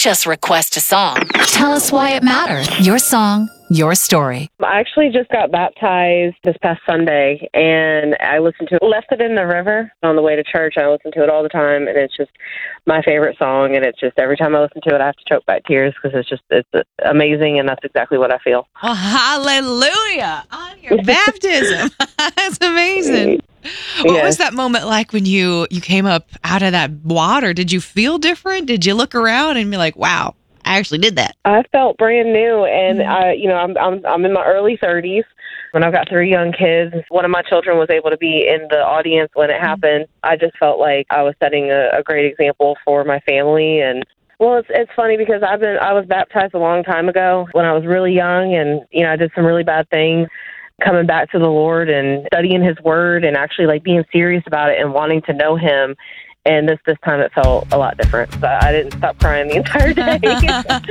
just request a song. Tell us why it matters. Your song, your story. I actually just got baptized this past Sunday, and I listened to it, left it in the river on the way to church. I listen to it all the time, and it's just my favorite song, and it's just every time I listen to it, I have to choke back tears because it's amazing, and that's exactly what I feel. Well, hallelujah on your baptism. That's amazing. What was that moment like when you came up out of that water? Did you feel different? Did you look around and be like, wow, I actually did that? I felt brand new, and I'm in my early 30s, and I've got 3 young kids. One of my children was able to be in the audience when it happened. I just felt like I was setting a great example for my family. And well, it's funny because I was baptized a long time ago when I was really young, and I did some really bad things. Coming back to the Lord and studying His Word and actually like being serious about it and wanting to know Him. And this time it felt a lot different. So I didn't stop crying the entire day.